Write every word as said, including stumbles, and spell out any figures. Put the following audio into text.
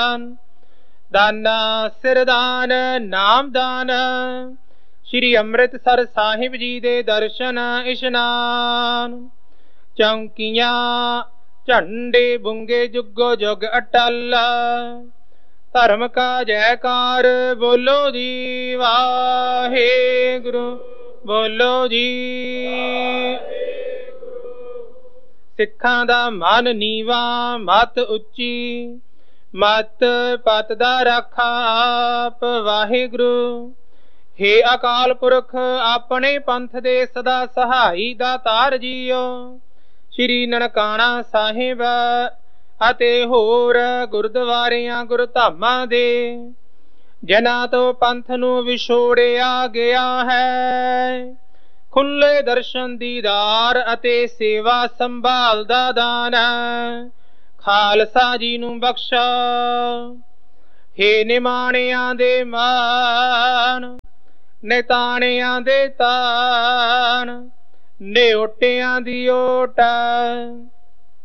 ਦਾਨਾ ਸਿਰਦਾਨ ਨਾਮਦਾਨ। ਸ਼੍ਰੀ ਅੰਮ੍ਰਿਤਸਰ ਸਾਹਿਬ ਜੀ ਦੇ ਦਰਸ਼ਨ ਇਸ਼ਨਾਨ। ਚੌਂਕੀਆਂ ਝੰਡੇ ਬੁੰਗੇ ਜੁਗੋ ਜੁਗ ਅਟਲ। ਧਰਮ ਕਾ ਜੈਕਾਰ ਬੋਲੋ ਜੀ ਵਾਹਿਗੁਰੂ ਬੋਲੋ ਜੀ। ਸਿੱਖਾਂ ਦਾ ਮਨ ਨੀਵਾ ਮਤ ਉੱਚੀ, ਮਤ ਪਤ ਦਾ ਰਾਖਾ ਆਪ ਵਾਹਿਗੁਰੂ। ਹੇ ਅਕਾਲ ਪੁਰਖ ਆਪਣੇ ਪੰਥ ਦੇ ਸਦਾ ਸਹਾਈ ਦਾਤਾਰ ਜੀਓ। ਸ਼੍ਰੀ ਨਨਕਾਣਾ ਸਾਹਿਬ ਅਤੇ ਹੋਰ ਗੁਰਦੁਆਰਿਆਂ ਗੁਰਧਾਮਾਂ ਦੇ ਜਿਨ੍ਹਾਂ ਤੋਂ ਪੰਥ ਨੂੰ ਵਿਛੋੜਿਆ ਗਿਆ ਹੈ, ਖੁੱਲੇ ਦਰਸ਼ਨ ਦੀਦਾਰ ਅਤੇ ਸੇਵਾ ਸੰਭਾਲ ਦਾ ਦਾਨ ਖਾਲਸਾ ਜੀ ਨੂੰ ਬਖਸ਼ਾ। ਹੇ ਨਿਮਾਣਿਆਂ ਦੇ ਮਾਣ, ਨਿਤਾਣਿਆਂ ਦੇ ਤਾਣ, ਨਿਓਟਿਆਂ ਦੀ ਓਟ,